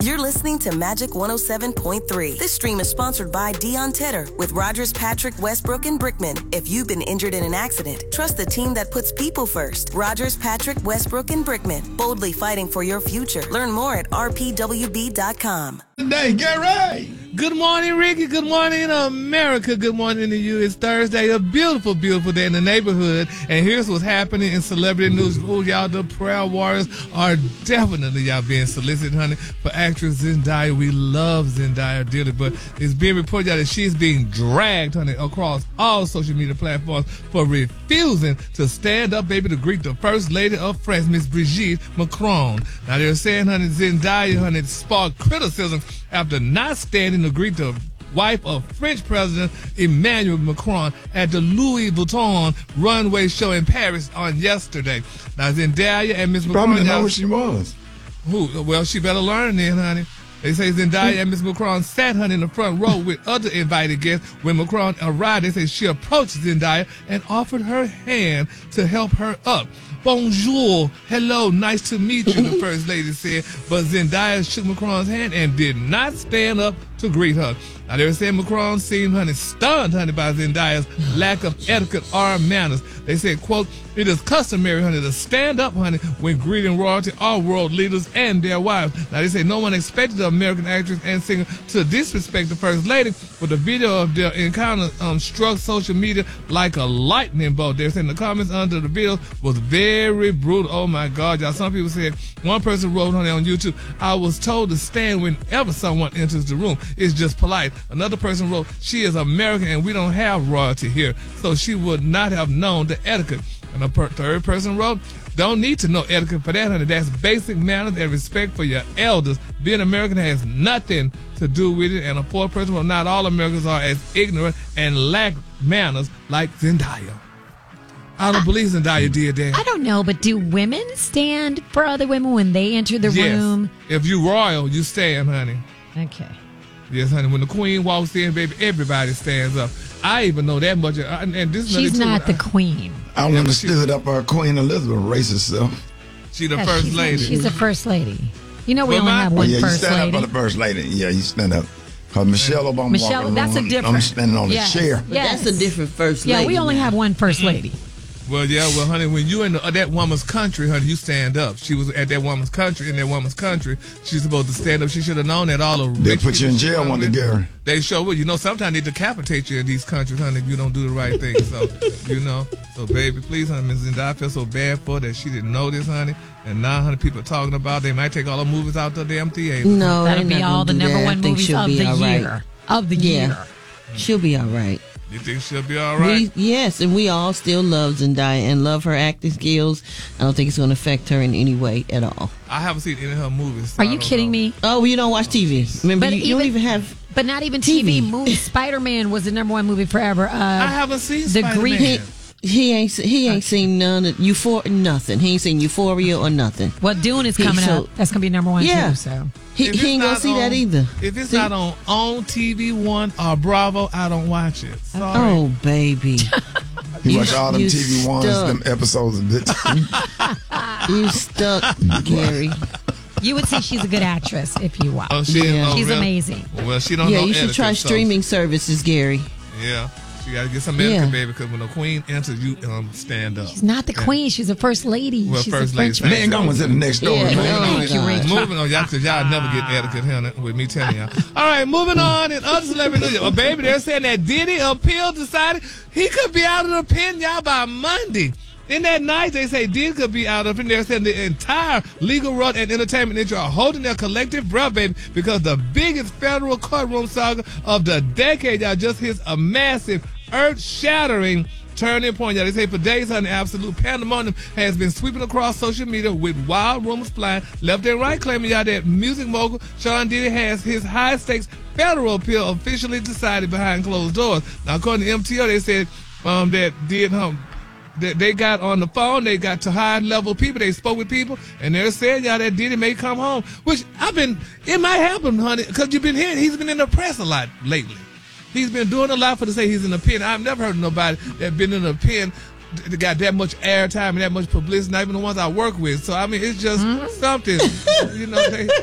You're listening to Magic 107.3. This stream is sponsored by Deion Tedder with Rogers, Patrick, Westbrook, and Brickman. If you've been injured in an accident, trust the team that puts people first. Rogers, Patrick, Westbrook, and Brickman. Boldly fighting for your future. Learn more at rpwb.com. Today, Gary. Good morning, Ricky. Good morning, America. Good morning to you. It's Thursday, a beautiful, beautiful day in the neighborhood. And here's what's happening in celebrity news. Oh, y'all, the prayer warriors are definitely, y'all, being solicited, honey, for actress Zendaya. We love Zendaya dearly, but it's being reported that she's being dragged, honey, across all social media platforms for refusing to stand up, baby, to greet the First Lady of France, Miss Brigitte Macron. Now, they're saying, honey, Zendaya, honey, sparked criticism after not standing to greet the wife of French President Emmanuel Macron at the Louis Vuitton runway show in Paris on yesterday. Now, Zendaya and Miss Macron... Probably know who she was. Who? Well, she better learn then, honey. They say Zendaya and Miss Macron sat, honey, in the front row with other invited guests. When Macron arrived, they say she approached Zendaya and offered her hand to help her up. Bonjour, hello, nice to meet you, the First Lady said. But Zendaya shook Macron's hand and did not stand up to greet her. Now, they were saying Macron seemed, honey, stunned, honey, by Zendaya's lack of etiquette or manners. They said, quote, it is customary, honey, to stand up, honey, when greeting royalty or world leaders and their wives. Now, they say no one expected the American actress and singer to disrespect the First Lady, but the video of their encounter struck social media like a lightning bolt. They're saying the comments under the video was very brutal. Oh, my God, y'all. Some people said, one person wrote, honey, on YouTube, I was told to stand whenever someone enters the room. It's just polite. Another person wrote, she is American and we don't have royalty here, so she would not have known the etiquette. And a third person wrote, don't need to know etiquette for that, honey. That's basic manners and respect for your elders. Being American has nothing to do with it. And a fourth person wrote, not all Americans are as ignorant and lack manners like Zendaya. I don't believe Zendaya did that. I don't know, but do women stand for other women when they enter the room? If you royal, you stand, honey. Okay. Yes, honey. When the queen walks in, baby, everybody stands up. I even know that much. And this She's not the queen. I don't understood up our Queen Elizabeth racist self. She the first lady. She's the first lady. You know we only have one first lady. Yeah, you stand up for the first lady. Yeah, you stand up. Because Michelle Obama that's a different. I'm standing on the chair. Yes. That's a different first lady. Yeah, we only have one first lady. Well, honey, when you in that woman's country, honey, you stand up. She was at that woman's country. In that woman's country, she's supposed to stand up. She should have known that all the They put you in jail one day. They sure will. You know, sometimes they decapitate you in these countries, honey, if you don't do the right thing. So, So, baby, please, honey, Ms. Zendaya, I feel so bad for her that she didn't know this, honey. And now, honey, people are talking about they might take all the movies out the damn theater. No, that'll be all the number one movies of the year. Of the year. She'll be all right. You think she'll be all right? Yes, and we all still love Zendaya and love her acting skills. I don't think it's going to affect her in any way at all. I haven't seen any of her movies. So Are you kidding me? Oh, you don't watch TV. Remember, you don't even have... But not even TV movies. Spider-Man was the number one movie forever. I haven't seen Spider-Man. He ain't seen none of nothing. He ain't seen Euphoria or nothing. Well, Dune is coming up. That's gonna be number one too. So he ain't gonna see that either. If it's not on TV One or Bravo, I don't watch it. Sorry. Oh, baby. You watch all them TV Ones, them episodes of it. You stuck, Gary. You would see she's a good actress if you watch. Oh, she's amazing. Well, she don't know. Yeah, you should try streaming services, Gary. Yeah. You got to get some etiquette, baby, because when the queen enters, you stand up. She's not the queen. She's a first lady. Well, she's first lady. Man, Gone was in the next door. Moving on, y'all, because y'all never get etiquette here with me telling y'all. All right, moving on. And other celebrity news. Baby, they're saying that Diddy appeal decided he could be out of the pen, y'all, by Monday. In that night, they say Diddy could be out of it. They're saying the entire legal world and entertainment industry are holding their collective breath, baby, because the biggest federal courtroom saga of the decade, y'all, just hits a massive, earth-shattering turning point. Y'all, they say for days, an absolute pandemonium has been sweeping across social media with wild rumors flying left and right, claiming y'all that music mogul Sean Diddy has his high-stakes federal appeal officially decided behind closed doors. Now, according to MTO, they said they got on the phone, they got to high-level people, they spoke with people, and they're saying, y'all, that Diddy may come home, which it might happen, honey, because you've been hearing he's been in the press a lot lately. He's been doing a lot for to say he's in the pen. I've never heard of nobody that been in the pen that got that much airtime and that much publicity, not even the ones I work with. So, I mean, it's just something,